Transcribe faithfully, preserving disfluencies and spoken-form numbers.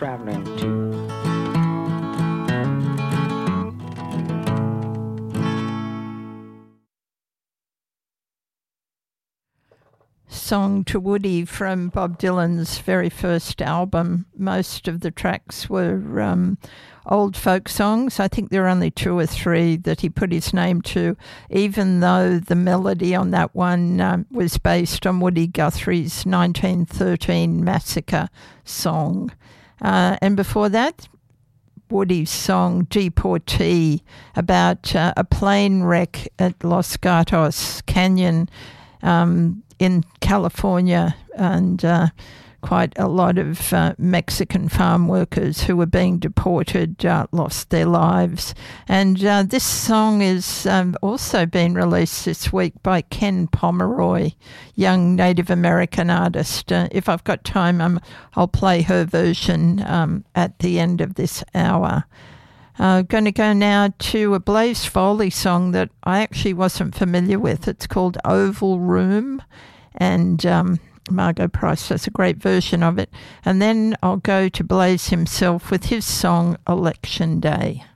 traveling to. Song to Woody from Bob Dylan's very first album. Most of the tracks were um, old folk songs. I think there are only two or three that he put his name to, even though the melody on that one um, was based on Woody Guthrie's nineteen thirteen Massacre song. Uh, and before that, Woody's song Deportee, about uh, a plane wreck at Los Gatos Canyon um, in California, and uh, quite a lot of uh, Mexican farm workers who were being deported uh, lost their lives. And uh, this song is um, also been released this week by Ken Pomeroy, young Native American artist. Uh, if I've got time, um, I'll play her version um, at the end of this hour. Uh, going to go now to a Blaze Foley song that I actually wasn't familiar with. It's called Oval Room, and um, Margot Price does a great version of it. And then I'll go to Blaze himself with his song Election Day.